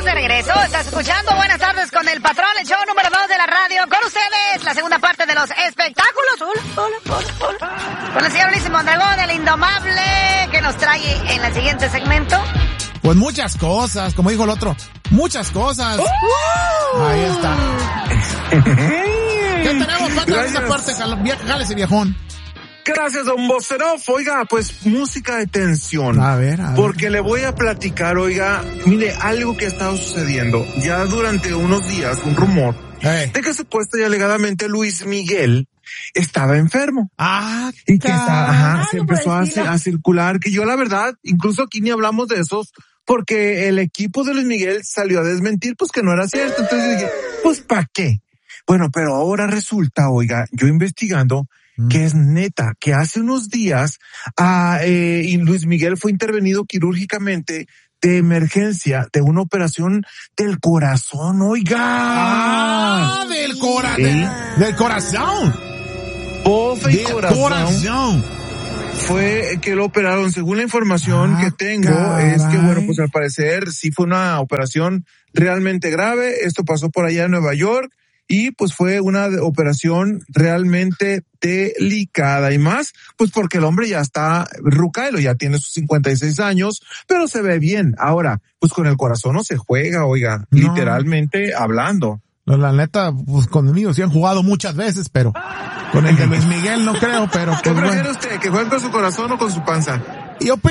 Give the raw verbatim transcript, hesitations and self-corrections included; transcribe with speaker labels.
Speaker 1: de regreso. Estás escuchando Buenas Tardes con el Patrón, el show número dos de la radio. Con ustedes, la segunda parte de los espectáculos. Hola, hola, hola, hola. Con el señor Luis Mondragón, el indomable, que nos trae en el siguiente segmento.
Speaker 2: Pues muchas cosas, como dijo el otro. Muchas cosas. Uh, Ahí está. ¿Qué tenemos, Patrón, en esta parte? Jálese, viejón.
Speaker 3: Gracias, don Voceroff. Oiga, pues música de tensión.
Speaker 2: A ver, a ver.
Speaker 3: Porque le voy a platicar, oiga, mire, algo que ha estado sucediendo ya durante unos días, un rumor, hey, de que supuesta y alegadamente Luis Miguel estaba enfermo.
Speaker 2: Ah,
Speaker 3: y que está, ajá, se empezó a, a circular, que yo la verdad, incluso aquí ni hablamos de esos, porque el equipo de Luis Miguel salió a desmentir, pues que no era cierto. Entonces dije, pues ¿para qué? Bueno, pero ahora resulta, oiga, yo investigando, que es neta, que hace unos días a, eh, y Luis Miguel fue intervenido quirúrgicamente de emergencia de una operación del corazón, oiga.
Speaker 2: Ah, del corazón. ¿Sí? Del corazón.
Speaker 3: Bofe y
Speaker 2: del
Speaker 3: corazón.
Speaker 2: corazón.
Speaker 3: Fue que lo operaron, según la información
Speaker 2: ah,
Speaker 3: que tengo, caray. Es que bueno, pues al parecer sí fue una operación realmente grave. Esto pasó por allá en Nueva York. Y pues fue una operación realmente delicada y más, pues porque el hombre ya está rucaelo, ya tiene sus cincuenta y seis años, pero se ve bien. Ahora, pues con el corazón no se juega, oiga, no. Literalmente hablando.
Speaker 2: No, la neta, pues conmigo sí han jugado muchas veces, pero con el de Luis Miguel no creo, pero
Speaker 3: ¿qué
Speaker 2: pues,
Speaker 3: prefiere
Speaker 2: bueno.
Speaker 3: usted, que juegue con su corazón o con su panza?
Speaker 2: Yo